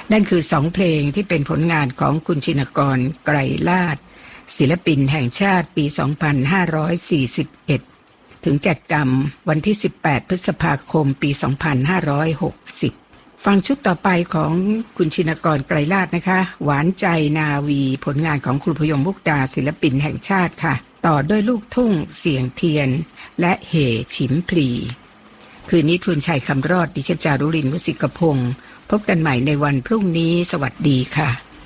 นั่นคือ2เพลงที่เป็นผลงานของคุณชินกร ไกรลาภศิลปินแห่งชาติปี 2541 ถึงแก่กรรมวันที่ 18 พฤษภาคม ปี 2560 ฟังชุดต่อไปของคุณชินกร ไกรลาภนะคะ หวานใจนาวีผลงานของครูพยมมุกดาศิลปินแห่งชาติค่ะ ต่อด้วยลูกทุ่งเสียงเทียนและเหฉิมพลีคืนนี้ทุนชัยคำรอดดิฉันจารุรินทร์ วสิกพงศ์พบกันใหม่ในวันพรุ่งนี้สวัสดีค่ะ